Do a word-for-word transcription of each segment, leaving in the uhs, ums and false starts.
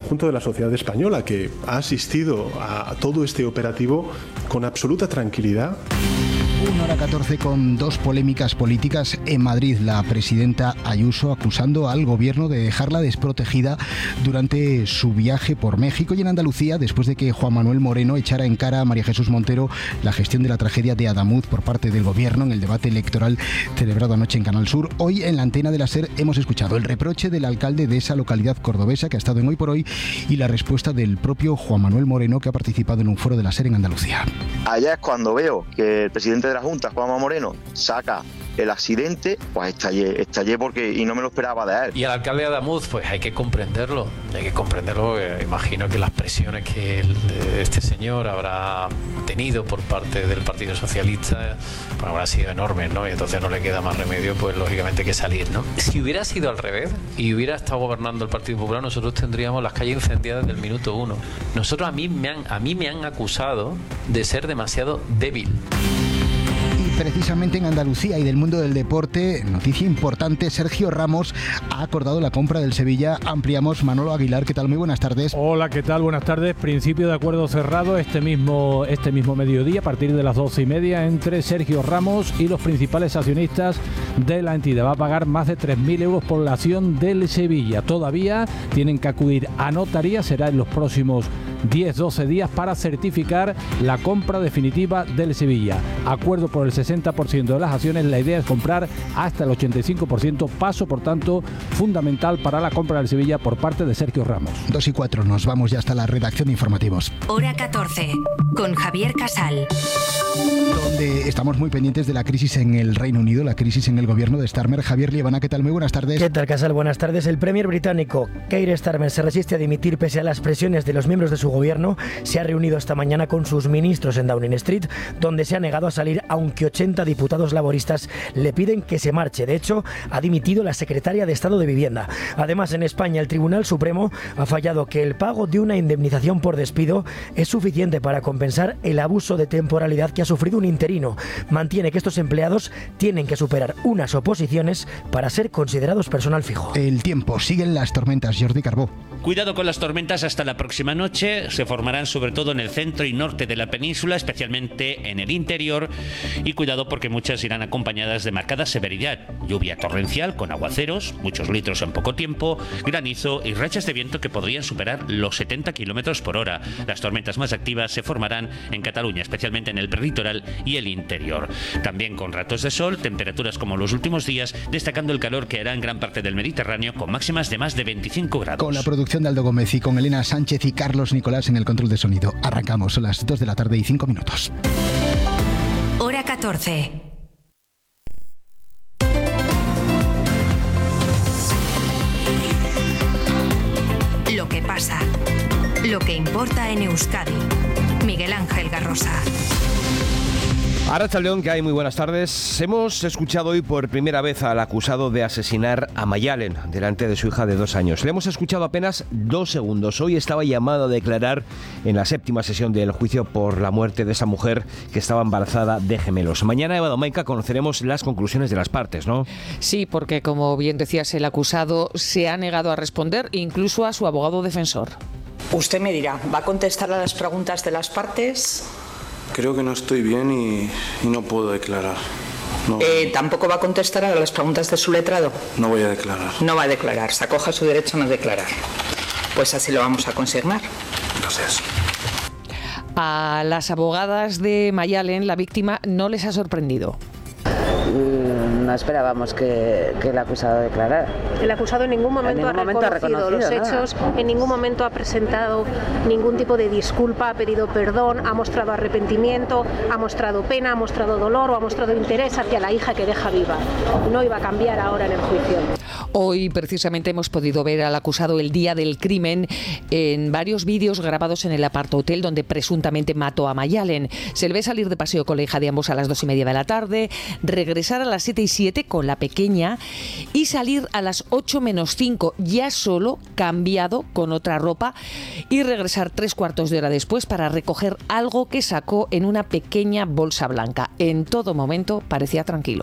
conjunto de la sociedad española, que ha asistido a todo este operativo con absoluta tranquilidad. una hora catorce con dos polémicas políticas en Madrid. La presidenta Ayuso acusando al gobierno de dejarla desprotegida durante su viaje por México, y en Andalucía, después de que Juan Manuel Moreno echara en cara a María Jesús Montero la gestión de la tragedia de Adamuz por parte del gobierno en el debate electoral celebrado anoche en Canal Sur. Hoy en la antena de la SER hemos escuchado el reproche del alcalde de esa localidad cordobesa que ha estado en Hoy por Hoy y la respuesta del propio Juan Manuel Moreno, que ha participado en un foro de la SER en Andalucía. Allá es cuando veo que el presidente de la Junta, Juanma Moreno, saca el accidente, pues estallé, estallé porque y no me lo esperaba de él. Y al alcalde de Adamuz, pues hay que comprenderlo, hay que comprenderlo. Eh, imagino que las presiones que el, este señor habrá tenido por parte del Partido Socialista pues habrán sido enormes, ¿no? Y entonces no le queda más remedio, pues lógicamente que salir, ¿no? Si hubiera sido al revés y hubiera estado gobernando el Partido Popular, nosotros tendríamos las calles incendiadas desde el minuto uno. Nosotros a mí me han, a mí me han acusado de ser demasiado débil. Precisamente en Andalucía y del mundo del deporte, noticia importante: Sergio Ramos ha acordado la compra del Sevilla. Ampliamos. Manolo Aguilar, ¿qué tal? Muy buenas tardes. Hola, ¿qué tal? Buenas tardes. Principio de acuerdo cerrado este mismo, este mismo mediodía, a partir de las doce y media, entre Sergio Ramos y los principales accionistas de la entidad. Va a pagar más de tres mil euros por la acción del Sevilla. Todavía tienen que acudir a notaría, será en los próximos diez a doce días para certificar la compra definitiva del Sevilla. Acuerdo por el sesenta por ciento de las acciones. La idea es comprar hasta el ochenta y cinco por ciento, paso por tanto fundamental para la compra del Sevilla por parte de Sergio Ramos. Dos y cuatro, nos vamos ya hasta la redacción de informativos. Hora catorce, con Javier Casal. Donde estamos muy pendientes de la crisis en el Reino Unido, la crisis en el gobierno de Starmer. Javier Liebana, ¿qué tal? Muy buenas tardes. ¿Qué tal, Casal? Buenas tardes. El premier británico Keir Starmer se resiste a dimitir pese a las presiones de los miembros de su gobierno. Se ha reunido esta mañana con sus ministros en Downing Street, donde se ha negado a salir, aunque ochenta diputados laboristas le piden que se marche. De hecho, ha dimitido la secretaria de Estado de Vivienda. Además, en España, el Tribunal Supremo ha fallado que el pago de una indemnización por despido es suficiente para compensar el abuso de temporalidad que ha sufrido un interino. Mantiene que estos empleados tienen que superar unas oposiciones para ser considerados personal fijo. El tiempo, siguen las tormentas. Jordi Carbó. Cuidado con las tormentas hasta la próxima noche. Se formarán sobre todo en el centro y norte de la península, especialmente en el interior. Y cuidado porque muchas irán acompañadas de marcada severidad. Lluvia torrencial con aguaceros, muchos litros en poco tiempo, granizo y rachas de viento que podrían superar los setenta kilómetros por hora. Las tormentas más activas se formarán en Cataluña, especialmente en el prelitoral y el interior. También con ratos de sol, temperaturas como los últimos días, destacando el calor que hará en gran parte del Mediterráneo con máximas de más de veinticinco grados. Con la producción de Aldo Gómez y con Elena Sánchez y Carlos Nicolás en el control de sonido. Arrancamos a las dos de la tarde y cinco minutos. Hora catorce. Lo que pasa, lo que importa en Euskadi. Miguel Ángel Garrosa. Arratsaldeon, que hay muy buenas tardes. Hemos escuchado hoy por primera vez al acusado de asesinar a Mayalen delante de su hija de dos años. Le hemos escuchado apenas dos segundos. Hoy estaba llamado a declarar en la séptima sesión del juicio por la muerte de esa mujer que estaba embarazada de gemelos. Mañana, Eva Domaica, conoceremos las conclusiones de las partes, ¿no? Sí, porque como bien decías, el acusado se ha negado a responder, incluso a su abogado defensor. Usted me dirá, ¿va a contestar a las preguntas de las partes? Creo que no estoy bien y, y no puedo declarar. No. Eh, ¿Tampoco va a contestar a las preguntas de su letrado? No voy a declarar. No va a declarar, se acoja su derecho a no declarar. Pues así lo vamos a consignar. Gracias. A las abogadas de Mayalen, la víctima no les ha sorprendido. No esperábamos que, que el acusado declarara. El acusado en ningún momento, en ningún ha, momento reconocido ha reconocido los hechos, nada. En ningún momento ha presentado ningún tipo de disculpa, ha pedido perdón, ha mostrado arrepentimiento, ha mostrado pena, ha mostrado dolor o ha mostrado interés hacia la hija que deja viva. No iba a cambiar ahora en el juicio. Hoy precisamente hemos podido ver al acusado el día del crimen en varios vídeos grabados en el apartahotel donde presuntamente mató a Mayalen. Se le ve salir de paseo con la hija de ambos a las dos y media de la tarde, regresar a las siete y siete con la pequeña y salir a las ocho menos cinco, ya solo cambiado con otra ropa, y regresar tres cuartos de hora después para recoger algo que sacó en una pequeña bolsa blanca. En todo momento parecía tranquilo.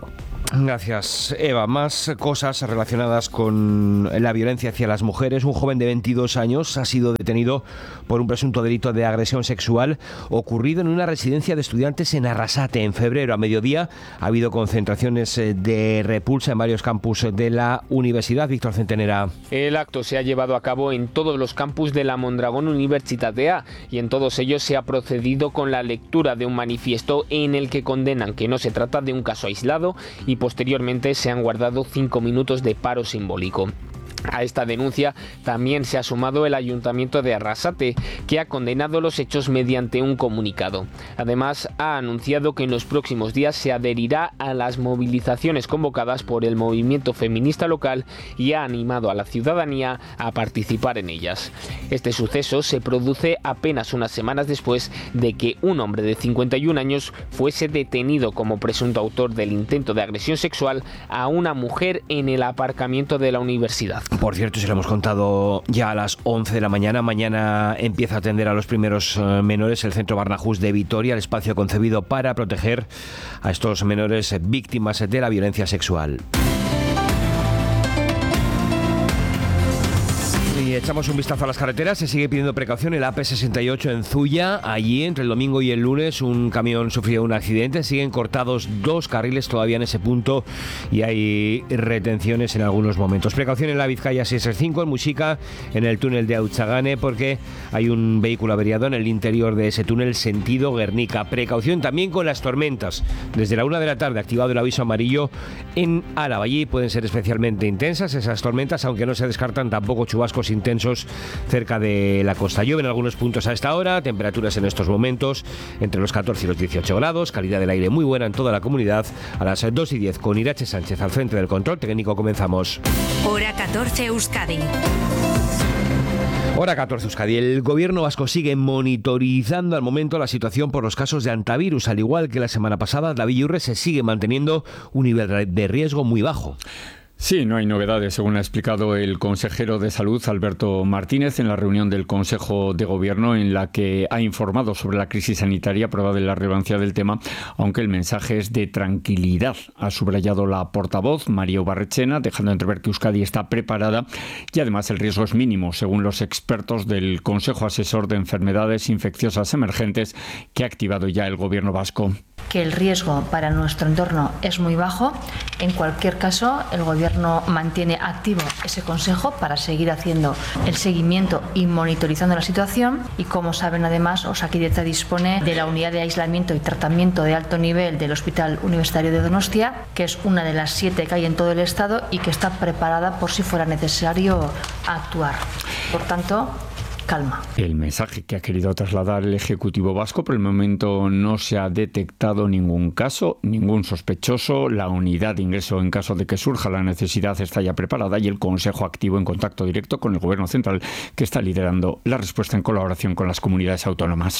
Gracias, Eva. Más cosas relacionadas con la violencia hacia las mujeres. Un joven de veintidós años ha sido detenido por un presunto delito de agresión sexual ocurrido en una residencia de estudiantes en Arrasate. En febrero, a mediodía, ha habido concentraciones de repulsa en varios campus de la universidad. Víctor Centenera. El acto se ha llevado a cabo en todos los campus de la Mondragón Universitatea y en todos ellos se ha procedido con la lectura de un manifiesto en el que condenan que no se trata de un caso aislado y posteriormente se han guardado cinco minutos de paro simbólico. A esta denuncia también se ha sumado el Ayuntamiento de Arrasate, que ha condenado los hechos mediante un comunicado. Además, ha anunciado que en los próximos días se adherirá a las movilizaciones convocadas por el movimiento feminista local y ha animado a la ciudadanía a participar en ellas. Este suceso se produce apenas unas semanas después de que un hombre de cincuenta y un años fuese detenido como presunto autor del intento de agresión sexual a una mujer en el aparcamiento de la universidad. Por cierto, si lo hemos contado ya a las once de la mañana, mañana empieza a atender a los primeros menores el Centro Barnahus de Vitoria, el espacio concebido para proteger a estos menores víctimas de la violencia sexual. Y echamos un vistazo a las carreteras. Se sigue pidiendo precaución en la A P sesenta y ocho en Zuya. Allí, entre el domingo y el lunes, un camión sufrió un accidente. Siguen cortados dos carriles todavía en ese punto y hay retenciones en algunos momentos. Precaución en la Vizcaya seiscientos sesenta y cinco, en Muxica, en el túnel de Auchagane, porque hay un vehículo averiado en el interior de ese túnel, sentido Guernica. Precaución también con las tormentas. Desde la una de la tarde, activado el aviso amarillo en Álava. Allí pueden ser especialmente intensas esas tormentas, aunque no se descartan tampoco chubascos intensos cerca de la costa. Llueve en algunos puntos a esta hora, temperaturas en estos momentos entre los catorce y los dieciocho grados, calidad del aire muy buena en toda la comunidad. A las dos y diez, con Irache Sánchez al frente del control técnico, comenzamos. Hora catorce, Euskadi. Hora catorce, Euskadi. El gobierno vasco sigue monitorizando al momento la situación por los casos de antivirus. Al igual que la semana pasada, David Urre, se sigue manteniendo un nivel de riesgo muy bajo. Sí, no hay novedades, según ha explicado el consejero de Salud, Alberto Martínez, en la reunión del Consejo de Gobierno, en la que ha informado sobre la crisis sanitaria, prueba de la relevancia del tema, aunque el mensaje es de tranquilidad. Ha subrayado la portavoz, María Barrechena, dejando entrever que Euskadi está preparada y además el riesgo es mínimo, según los expertos del Consejo Asesor de Enfermedades Infecciosas Emergentes, que ha activado ya el Gobierno vasco. Que el riesgo para nuestro entorno es muy bajo. En cualquier caso, el Gobierno mantiene activo ese consejo para seguir haciendo el seguimiento y monitorizando la situación. Y como saben, además, Osakidetza dispone de la unidad de aislamiento y tratamiento de alto nivel del Hospital Universitario de Donostia, que es una de las siete que hay en todo el Estado y que está preparada por si fuera necesario actuar. Por tanto, calma. El mensaje que ha querido trasladar el Ejecutivo vasco: por el momento no se ha detectado ningún caso, ningún sospechoso. La unidad de ingreso, en caso de que surja la necesidad, está ya preparada y el Consejo activo en contacto directo con el Gobierno central, que está liderando la respuesta en colaboración con las comunidades autónomas.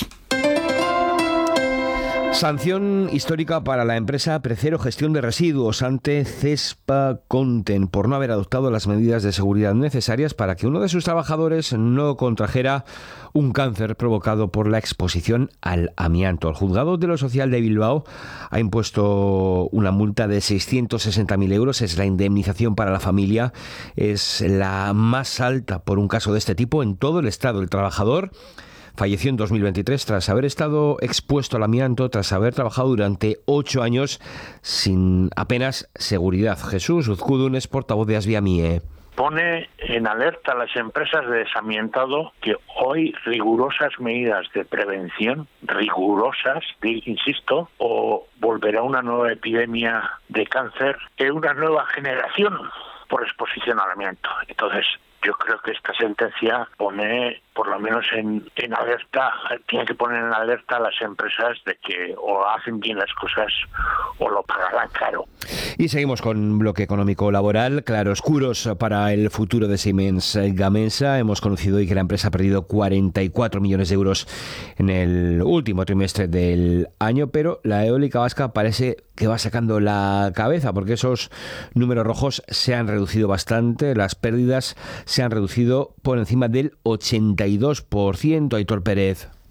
Sanción histórica para la empresa Precero Gestión de Residuos ante Cespa Conten por no haber adoptado las medidas de seguridad necesarias para que uno de sus trabajadores no contrajera un cáncer provocado por la exposición al amianto. El Juzgado de lo Social de Bilbao ha impuesto una multa de seiscientos sesenta mil euros. Es la indemnización para la familia. Es la más alta por un caso de este tipo en todo el Estado. El trabajador falleció en dos mil veintitrés tras haber estado expuesto al amianto, tras haber trabajado durante ocho años sin apenas seguridad. Jesús Uzkudun es portavoz de Asviamie. Pone en alerta a las empresas de desamiantado que hoy rigurosas medidas de prevención, rigurosas, insisto, o volverá una nueva epidemia de cáncer en una nueva generación por exposición al amianto. Entonces, yo creo que esta sentencia pone, por lo menos en, en alerta, tiene que poner en alerta a las empresas de que o hacen bien las cosas o lo pagarán caro. Y seguimos con bloque económico laboral. Claroscuros para el futuro de Siemens Gamesa. Hemos conocido hoy que la empresa ha perdido cuarenta y cuatro millones de euros en el último trimestre del año, pero la eólica vasca parece que va sacando la cabeza, porque esos números rojos se han reducido bastante. Las pérdidas se han reducido por encima del ochenta y dos por ciento. Aitor Pérez.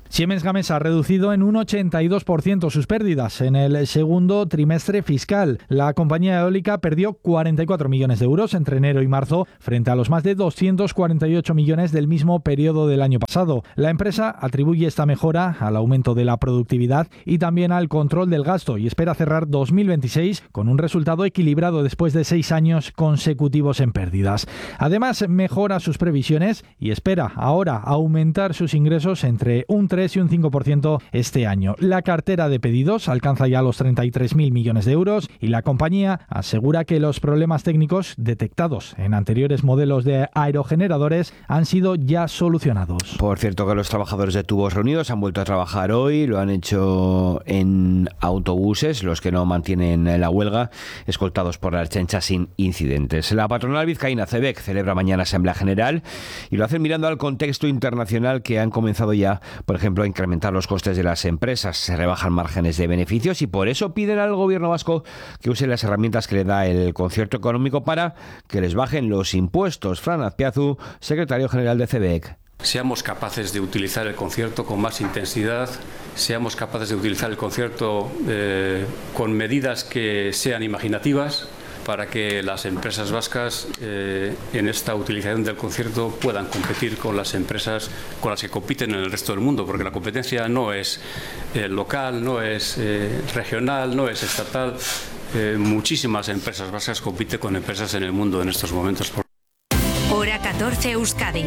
Siemens Gamesa ha reducido en un ochenta y dos por ciento sus pérdidas en el segundo trimestre fiscal. La compañía eólica perdió cuarenta y cuatro millones de euros entre enero y marzo frente a los más de doscientos cuarenta y ocho millones del mismo periodo del año pasado. La empresa atribuye esta mejora al aumento de la productividad y también al control del gasto y espera cerrar dos mil veintiséis con un resultado equilibrado después de seis años consecutivos en pérdidas. Además, mejora sus previsiones y espera ahora aumentar sus ingresos entre un tres y un cinco por ciento este año. La cartera de pedidos alcanza ya los treinta y tres mil millones de euros y la compañía asegura que los problemas técnicos detectados en anteriores modelos de aerogeneradores han sido ya solucionados. Por cierto, que los trabajadores de Tubos Reunidos han vuelto a trabajar hoy, lo han hecho en autobuses, los que no mantienen la huelga, escoltados por la Ertzaintza sin incidentes. La patronal vizcaína CEBEC celebra mañana Asamblea General y lo hacen mirando al contexto internacional que han comenzado ya, por ejemplo, a incrementar los costes de las empresas, se rebajan márgenes de beneficios y por eso piden al gobierno vasco que use las herramientas que le da el concierto económico para que les bajen los impuestos. Fran Azpiazu, secretario general de CEBEC. Seamos capaces de utilizar el concierto con más intensidad, seamos capaces de utilizar el concierto eh, con medidas que sean imaginativas, para que las empresas vascas eh, en esta utilización del concierto puedan competir con las empresas con las que compiten en el resto del mundo, porque la competencia no es eh, local, no es eh, regional, no es estatal. Eh, muchísimas empresas vascas compiten con empresas en el mundo en estos momentos. Hora catorce Euskadi.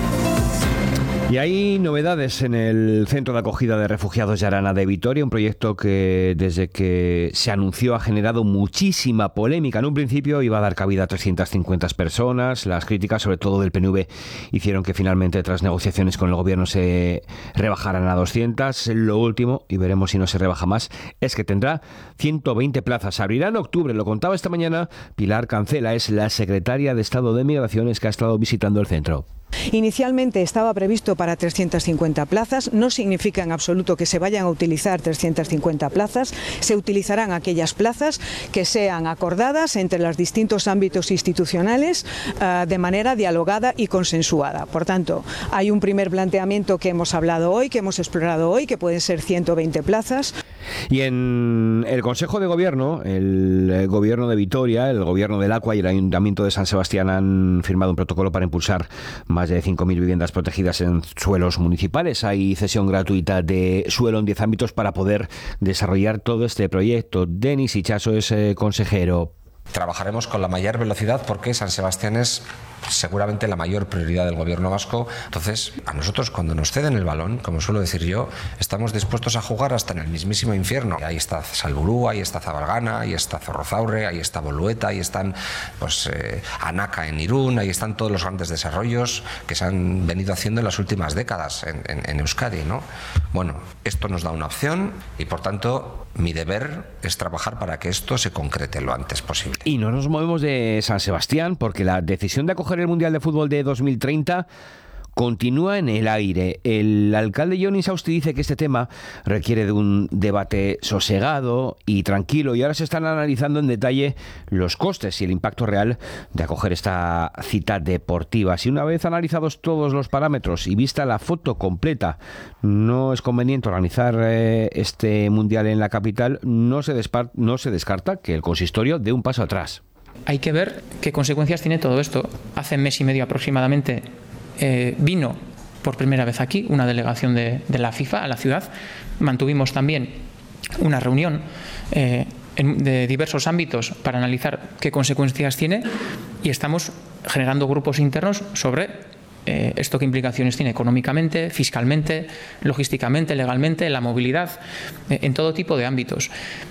Y hay novedades en el Centro de Acogida de Refugiados de Arana de Vitoria, un proyecto que desde que se anunció ha generado muchísima polémica. En un principio iba a dar cabida a trescientas cincuenta personas. Las críticas, sobre todo del P N V, hicieron que finalmente, tras negociaciones con el gobierno, se rebajaran a doscientas. Lo último, y veremos si no se rebaja más, es que tendrá ciento veinte plazas. Abrirá en octubre, lo contaba esta mañana Pilar Cancela, es la secretaria de Estado de Migraciones que ha estado visitando el centro. Inicialmente estaba previsto para trescientas cincuenta plazas, no significa en absoluto que se vayan a utilizar trescientas cincuenta plazas, se utilizarán aquellas plazas que sean acordadas entre los distintos ámbitos institucionales uh, de manera dialogada y consensuada. Por tanto, hay un primer planteamiento que hemos hablado hoy, que hemos explorado hoy, que pueden ser ciento veinte plazas. Y en el Consejo de Gobierno, el Gobierno de Vitoria, el Gobierno del Aqua y el Ayuntamiento de San Sebastián han firmado un protocolo para impulsar más de cinco mil viviendas protegidas en suelos municipales. Hay cesión gratuita de suelo en diez ámbitos para poder desarrollar todo este proyecto. Denis Ichaso es eh, consejero. Trabajaremos con la mayor velocidad porque San Sebastián es seguramente la mayor prioridad del gobierno vasco. Entonces, a nosotros cuando nos ceden el balón, como suelo decir yo, estamos dispuestos a jugar hasta en el mismísimo infierno. Ahí está Salburú, ahí está Zabalgana, ahí está Zorrozaurre, ahí está Bolueta, ahí están pues eh, Anaca en Irún, ahí están todos los grandes desarrollos que se han venido haciendo en las últimas décadas en, en, en Euskadi, ¿no? Bueno, esto nos da una opción y por tanto mi deber es trabajar para que esto se concrete lo antes posible. Y no nos movemos de San Sebastián porque la decisión de acoger el Mundial de Fútbol de dos mil treinta continúa en el aire. El alcalde Jon Insausti dice que este tema requiere de un debate sosegado y tranquilo y ahora se están analizando en detalle los costes y el impacto real de acoger esta cita deportiva. Si una vez analizados todos los parámetros y vista la foto completa no es conveniente organizar eh, este Mundial en la capital, no se, despar- no se descarta que el consistorio dé un paso atrás. Hay que ver qué consecuencias tiene todo esto. Hace mes y medio aproximadamente eh, vino por primera vez aquí una delegación de, de la FIFA a la ciudad. Mantuvimos también una reunión eh, en, de diversos ámbitos para analizar qué consecuencias tiene y estamos generando grupos internos sobre eh, esto qué implicaciones tiene económicamente, fiscalmente, logísticamente, legalmente, la movilidad, eh, en todo tipo de ámbitos.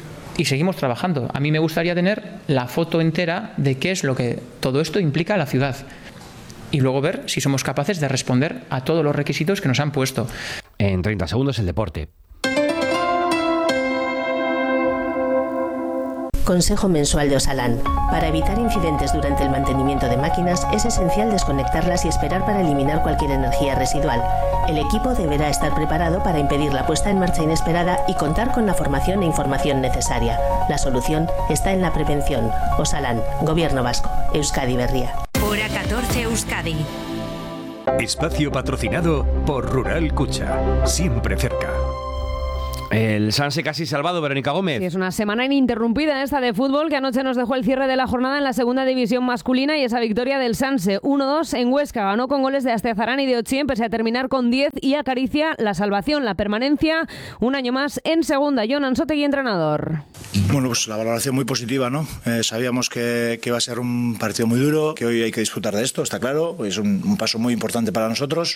Y seguimos trabajando. A mí me gustaría tener la foto entera de qué es lo que todo esto implica a la ciudad y luego ver si somos capaces de responder a todos los requisitos que nos han puesto. En treinta segundos el deporte. Consejo mensual de Osalan. Para evitar incidentes durante el mantenimiento de máquinas es esencial desconectarlas y esperar para eliminar cualquier energía residual. El equipo deberá estar preparado para impedir la puesta en marcha inesperada y contar con la formación e información necesaria. La solución está en la prevención. Osalan, Gobierno Vasco, Euskadi Berria. Hora catorce Euskadi. Espacio patrocinado por Rural Cucha, siempre cerca. El Sanse casi salvado, Verónica Gómez. Sí, es una semana ininterrumpida esta de fútbol que anoche nos dejó el cierre de la jornada en la segunda división masculina y esa victoria del Sanse uno dos en Huesca. Ganó con goles de Astezarán y de Ochien pese a terminar con diez y acaricia la salvación, la permanencia un año más en segunda. Jonan Sotegui, entrenador. Bueno, pues la valoración muy positiva, ¿no? Eh, sabíamos que, que iba a ser un partido muy duro, que hoy hay que disfrutar de esto, está claro. Es un, un paso muy importante para nosotros.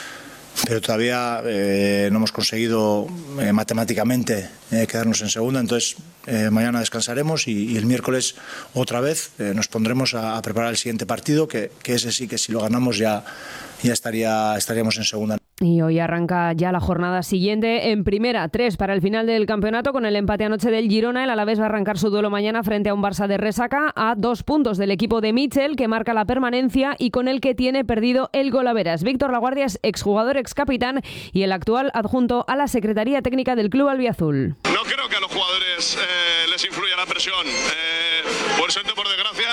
Pero todavía eh, no hemos conseguido eh, matemáticamente eh, quedarnos en segunda, entonces eh, mañana descansaremos y, y el miércoles otra vez eh, nos pondremos a, a preparar el siguiente partido, que, que ese sí que si lo ganamos ya, ya estaría, estaríamos en segunda. Y hoy arranca ya la jornada siguiente en primera, tres para el final del campeonato con el empate anoche del Girona. El Alavés va a arrancar su duelo mañana frente a un Barça de resaca a dos puntos del equipo de Mitchell, que marca la permanencia y con el que tiene perdido el golaveras. Víctor Laguardia es exjugador, excapitán y el actual adjunto a la Secretaría Técnica del Club Albiazul. No creo que a los jugadores eh, les influya la presión. Eh, por suerte, por desgracia,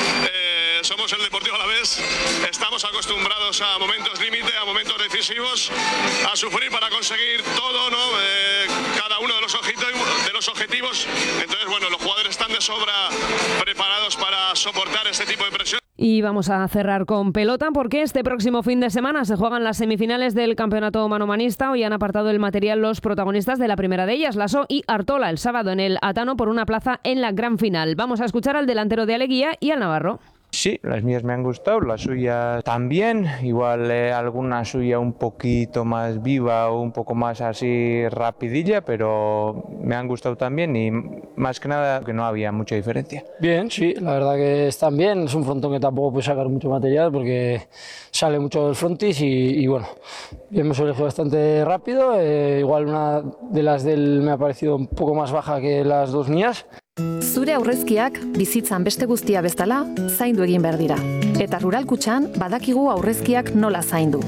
eh, somos el Deportivo Alavés. Estamos acostumbrados a momentos límite, a momentos decisivos, a sufrir para conseguir todo, ¿no? Eh, cada uno de los, de los objetivos. Entonces, bueno, los jugadores están de sobra preparados para soportar este tipo de presión. Y vamos a cerrar con pelota porque este próximo fin de semana se juegan las semifinales del campeonato manomanista. Hoy han apartado el material los protagonistas de la primera de ellas, Lasso y Artola, el sábado en el Atano por una plaza en la gran final. Vamos a escuchar al delantero de Aleguía y al navarro. Sí, las mías me han gustado, la suya también, igual eh, alguna suya un poquito más viva o un poco más así rapidilla, pero me han gustado también y más que nada que no había mucha diferencia. Bien, sí, la verdad que están bien, es un frontón que tampoco puede sacar mucho material porque sale mucho del frontis y, y bueno, hemos elegido bastante rápido, eh, igual una de las del me ha parecido un poco más baja que las dos mías. Zure aurrezkiak bizitzan beste guztia bezala zaindu egin behar dira. Eta Rural Kutxan badakigu aurrezkiak nola zaindu.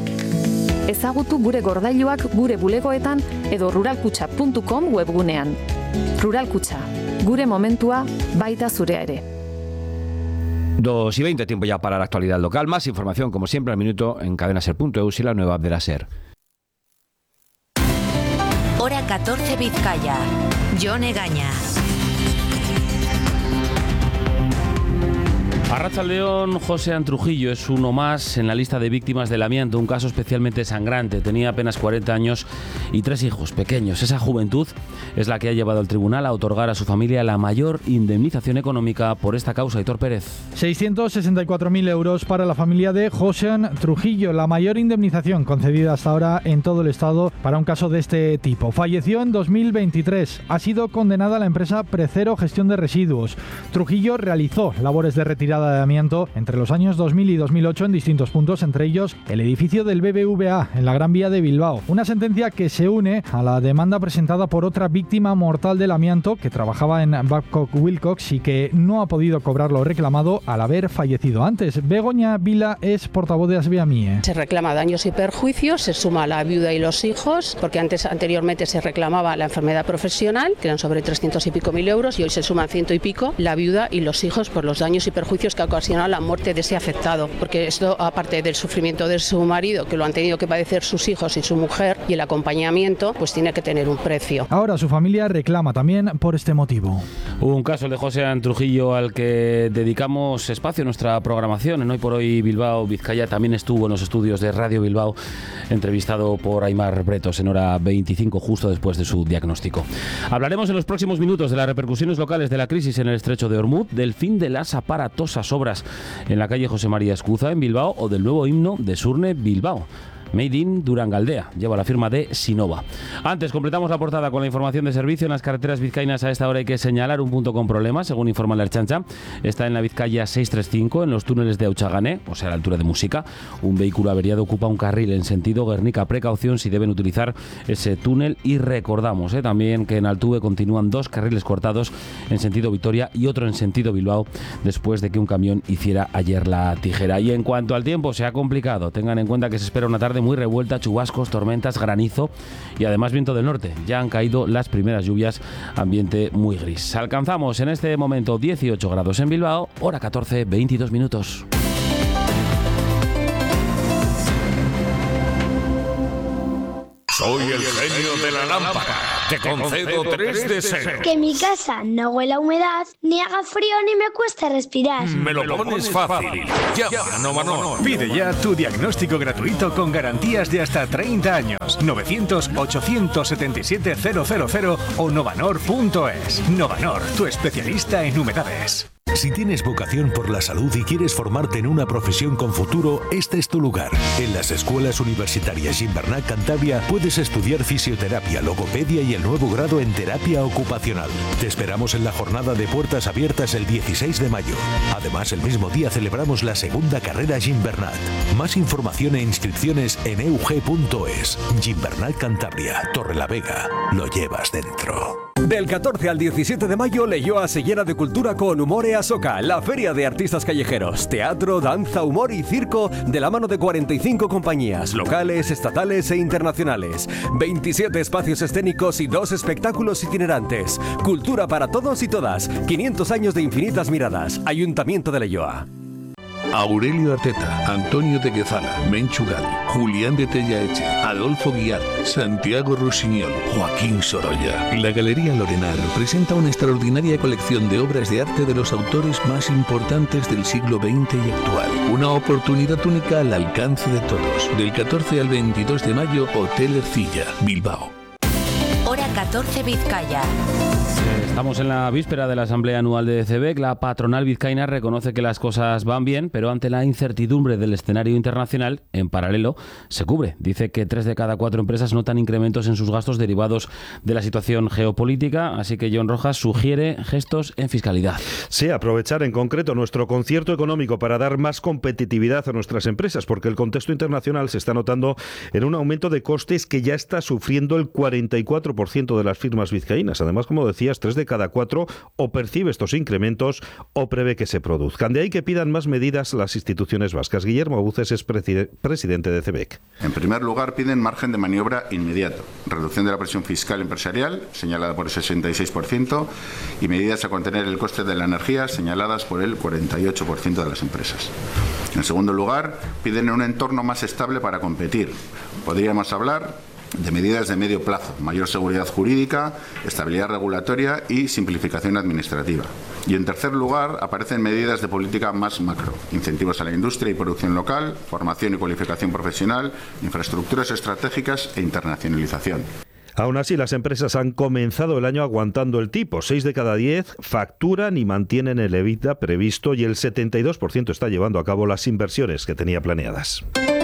Ezagutu gure gordailuak gure bulegoetan edo ruralkutxa puntu com webgunean. Rural Kutxa, gure momentua baita zurea ere. dos y veinte, tiempo ya para la actualidad local. Más información, como siempre, al minuto en cadena ser punto e u y la nueva app de la SER. Hora catorce Vizcaya. Jon Egaña. Arratsaldeon, Josean Trujillo es uno más en la lista de víctimas del amianto, un caso especialmente sangrante. Tenía apenas cuarenta años y tres hijos pequeños. Esa juventud es la que ha llevado al tribunal a otorgar a su familia la mayor indemnización económica por esta causa. Aitor Pérez. seiscientos sesenta y cuatro mil euros para la familia de Josean Trujillo, la mayor indemnización concedida hasta ahora en todo el estado para un caso de este tipo. Falleció en dos mil veintitrés. Ha sido condenada la empresa Precero Gestión de Residuos. Trujillo realizó labores de retirada de amianto entre los años dos mil y dos mil ocho en distintos puntos, entre ellos el edificio del B B V A en la Gran Vía de Bilbao. Una sentencia que se une a la demanda presentada por otra víctima mortal del amianto que trabajaba en Babcock Wilcox y que no ha podido cobrar lo reclamado al haber fallecido antes. Begoña Vila es portavoz de Asbeamie. Se reclama daños y perjuicios, se suma la viuda y los hijos, porque antes anteriormente se reclamaba la enfermedad profesional, que eran sobre trescientos y pico mil euros, y hoy se suman ciento y pico la viuda y los hijos por los daños y perjuicios que ha ocasionado la muerte de ese afectado, porque esto, aparte del sufrimiento de su marido, que lo han tenido que padecer sus hijos y su mujer, y el acompañamiento, pues tiene que tener un precio. Ahora su familia reclama también por este motivo. Un caso de Josean Trujillo al que dedicamos espacio en nuestra programación. En Hoy por Hoy Bilbao, Vizcaya, también estuvo en los estudios de Radio Bilbao, entrevistado por Aimar Bretos en hora veinticinco, justo después de su diagnóstico. Hablaremos en los próximos minutos de las repercusiones locales de la crisis en el estrecho de Ormuz, del fin de las aparatosas obras en la calle José María Escuza en Bilbao o del nuevo himno de Surne Bilbao. Made in Durangaldea, lleva la firma de Sinova. Antes completamos la portada con la información de servicio. En las carreteras vizcaínas a esta hora hay que señalar un punto con problemas, según informa la Ertzaintza. Está en la Vizcaya seiscientos treinta y cinco, en los túneles de Auchagané, o sea, a la altura de Música. Un vehículo averiado ocupa un carril en sentido Guernica. Precaución si deben utilizar ese túnel. Y recordamos eh, también que en Altuve continúan dos carriles cortados en sentido Vitoria y otro en sentido Bilbao, después de que un camión hiciera ayer la tijera. Y en cuanto al tiempo, se ha complicado. Tengan en cuenta que se espera una tarde muy revuelta, chubascos, tormentas, granizo y además viento del norte. Ya han caído las primeras lluvias, ambiente muy gris. Alcanzamos en este momento dieciocho grados en Bilbao, hora catorce, veintidós minutos. Soy el genio de la lámpara. Te concedo tres deseos. Que mi casa no huela a humedad, ni haga frío, ni me cueste respirar. Me lo pones fácil. Llama a Novanor. Pide ya tu diagnóstico gratuito con garantías de hasta treinta años. novecientos, ochocientos setenta y siete, cero cero cero o novanor punto es. Novanor, tu especialista en humedades. Si tienes vocación por la salud y quieres formarte en una profesión con futuro, este es tu lugar. En las escuelas universitarias Gimbernat Cantabria puedes estudiar fisioterapia, logopedia y el nuevo grado en terapia ocupacional. Te esperamos en la jornada de puertas abiertas el dieciséis de mayo. Además, el mismo día celebramos la segunda carrera Gimbernat. Más información e inscripciones en e u ge punto es. Gimbernat Cantabria, Torrelavega. Lo llevas dentro. Del catorce al diecisiete de mayo, Leioa se llena de cultura con Humore Asoca, la feria de artistas callejeros, teatro, danza, humor y circo de la mano de cuarenta y cinco compañías, locales, estatales e internacionales. veintisiete espacios escénicos y dos espectáculos itinerantes. Cultura para todos y todas. quinientos años de infinitas miradas. Ayuntamiento de Leioa. Aurelio Arteta, Antonio de Guezala, Menchugal, Julián de Tellaeche, Adolfo Guiar, Santiago Rusiñol, Joaquín Sorolla. La Galería Lorenar presenta una extraordinaria colección de obras de arte de los autores más importantes del siglo veinte y actual. Una oportunidad única al alcance de todos. Del catorce al veintidós de mayo, Hotel Ercilla, Bilbao. Hora catorce Vizcaya. Estamos en la víspera de la Asamblea Anual de C B E C. La patronal vizcaína reconoce que las cosas van bien, pero ante la incertidumbre del escenario internacional, en paralelo, se cubre. Dice que tres de cada cuatro empresas notan incrementos en sus gastos derivados de la situación geopolítica, así que John Rojas sugiere gestos en fiscalidad. Sí, aprovechar en concreto nuestro concierto económico para dar más competitividad a nuestras empresas, porque el contexto internacional se está notando en un aumento de costes que ya está sufriendo el cuarenta y cuatro por ciento de las firmas vizcaínas. Además, como decías, tres de cada cuatro o percibe estos incrementos o prevé que se produzcan. De ahí que pidan más medidas las instituciones vascas. Guillermo Abuces es preside- presidente de C B E C. En primer lugar, piden margen de maniobra inmediato, reducción de la presión fiscal empresarial, señalada por el sesenta y seis por ciento, y medidas a contener el coste de la energía, señaladas por el cuarenta y ocho por ciento de las empresas. En segundo lugar, piden un entorno más estable para competir. Podríamos hablar de medidas de medio plazo, mayor seguridad jurídica, estabilidad regulatoria y simplificación administrativa. Y en tercer lugar, aparecen medidas de política más macro, incentivos a la industria y producción local, formación y cualificación profesional, infraestructuras estratégicas e internacionalización. Aún así, las empresas han comenzado el año aguantando el tipo. Seis de cada diez facturan y mantienen el EBITDA previsto y el setenta y dos por ciento está llevando a cabo las inversiones que tenía planeadas.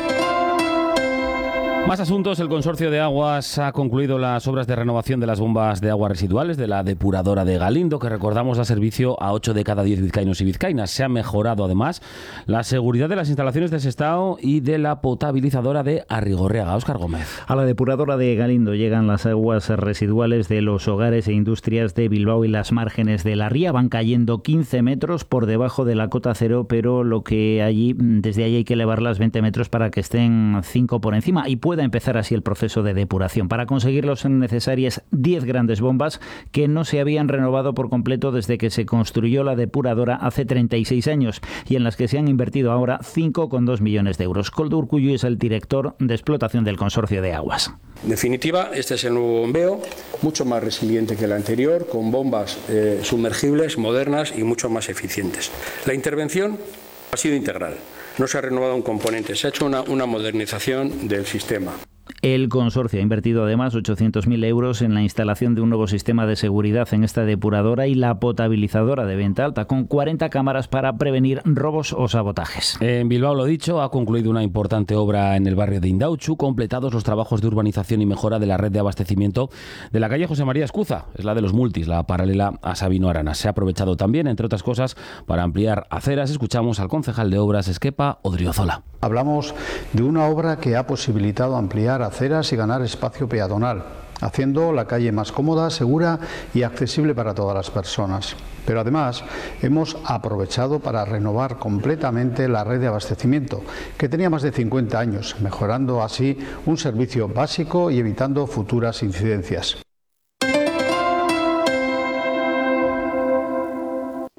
Más asuntos. El Consorcio de Aguas ha concluido las obras de renovación de las bombas de aguas residuales de la depuradora de Galindo, que recordamos da servicio a ocho de cada diez vizcaínos y vizcaínas. Se ha mejorado además la seguridad de las instalaciones de Sestao y de la potabilizadora de Arrigorriaga. Óscar Gómez. A la depuradora de Galindo llegan las aguas residuales de los hogares e industrias de Bilbao y las márgenes de la ría. Van cayendo quince metros por debajo de la cota cero, pero lo que allí, desde allí hay que elevarlas veinte metros para que estén cinco por encima y pueda empezar así el proceso de depuración. Para conseguirlo son necesarias diez grandes bombas que no se habían renovado por completo desde que se construyó la depuradora hace treinta y seis años y en las que se han invertido ahora cinco coma dos millones de euros. Koldo Urkullu es el director de explotación del Consorcio de Aguas. En definitiva, este es el nuevo bombeo, mucho más resiliente que el anterior, con bombas eh, sumergibles, modernas y mucho más eficientes. La intervención ha sido integral. No se ha renovado un componente, se ha hecho una, una modernización del sistema. El consorcio ha invertido además ochocientos mil euros en la instalación de un nuevo sistema de seguridad en esta depuradora y la potabilizadora de Venta Alta, con cuarenta cámaras para prevenir robos o sabotajes. En Bilbao, lo dicho, ha concluido una importante obra en el barrio de Indauchu, completados los trabajos de urbanización y mejora de la red de abastecimiento de la calle José María Escuza, es la de los Multis, la paralela a Sabino Arana. Se ha aprovechado también, entre otras cosas, para ampliar aceras. Escuchamos al concejal de Obras, Esquepa Odriozola. Hablamos de una obra que ha posibilitado ampliar aceras y ganar espacio peatonal, haciendo la calle más cómoda, segura y accesible para todas las personas. Pero además hemos aprovechado para renovar completamente la red de abastecimiento, que tenía más de cincuenta años, mejorando así un servicio básico y evitando futuras incidencias. Tu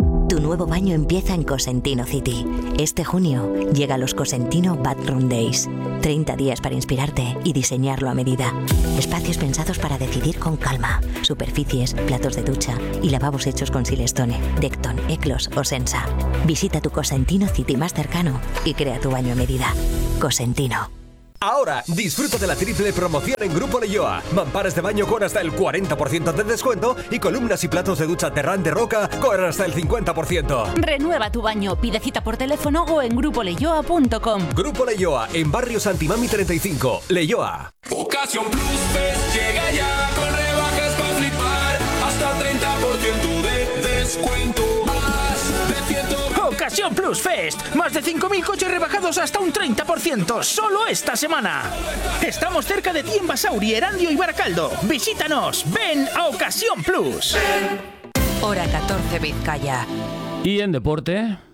nuevo baño empieza en Cosentino City. Este junio llega los Cosentino Bathroom Days. treinta días para inspirarte y diseñarlo a medida. Espacios pensados para decidir con calma. Superficies, platos de ducha y lavabos hechos con Silestone, Decton, Eclos o Sensa. Visita tu Cosentino City más cercano y crea tu baño a medida. Cosentino. Ahora, disfruta de la triple promoción en Grupo Leyoa. Mamparas de baño con hasta el cuarenta por ciento de descuento y columnas y platos de ducha Terran de Roca con hasta el cincuenta por ciento. Renueva tu baño, pide cita por teléfono o en grupo leyoa punto com. Grupo Leyoa, en Barrio Santimami treinta y cinco, Leyoa. Ocasión Plus Fest llega ya con rebajas para flipar, hasta treinta por ciento de descuento. Más de ciento... Ocasión Plus Fest, más de cinco mil coches rebajados hasta un treinta por ciento, solo esta semana. Estamos cerca de ti en Basauri, Erandio y Baracaldo. Visítanos, ven a Ocasión Plus. Hora catorce Vizcaya. Y en deporte...